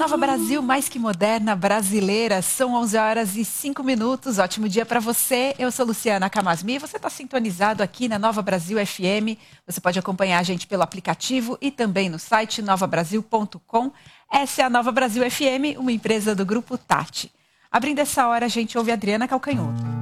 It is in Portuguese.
Nova Brasil, mais que moderna, brasileira. São 11 horas e 5 minutos. Ótimo dia para você. Eu sou Luciana Camasmi. Você está sintonizado aqui na Nova Brasil FM. Você pode acompanhar a gente pelo aplicativo e também no site novabrasil.com. Essa é a Nova Brasil FM, uma empresa do Grupo Tati. Abrindo essa hora, a gente ouve Adriana Calcanhoto.